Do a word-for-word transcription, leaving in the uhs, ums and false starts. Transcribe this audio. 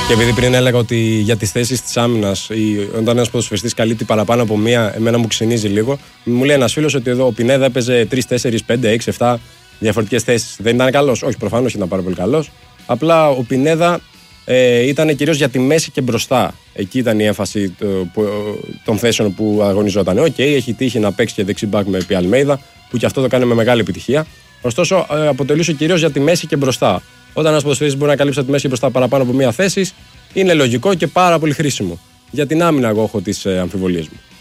Και επειδή πριν έλεγα ότι για τις θέσεις της άμυνας, όταν ένας ποδοσφαιριστής καλύπτει παραπάνω από μία, εμένα μου ξυνίζει λίγο. Μου λέει ένας φίλος ότι εδώ ο Πινέδα έπαιζε τρία, τέσσερα, πέντε, έξι, επτά διαφορετικές θέσεις. Δεν ήταν καλός? Όχι, προφανώς ήταν πάρα πολύ καλός. Απλά ο Πινέδα ε, ήταν κυρίως για τη μέση και μπροστά. Εκεί ήταν η έμφαση το, που, των θέσεων που αγωνιζόταν. Οκ, okay, έχει τύχει να παίξει και δεξιμπάκ με Πι Αλμέιδα, που και αυτό το κάνει με μεγάλη επιτυχία. Ωστόσο, ε, αποτελούσε κυρίως για τη μέση και μπροστά. Όταν ένας ποδοσφαιριστής μπορεί να καλύψει από τη μέση και μπροστά παραπάνω από μία θέση, είναι λογικό και πάρα πολύ χρήσιμο. Για την άμυνα, εγώ έχω τις ε, αμφιβολίες μου.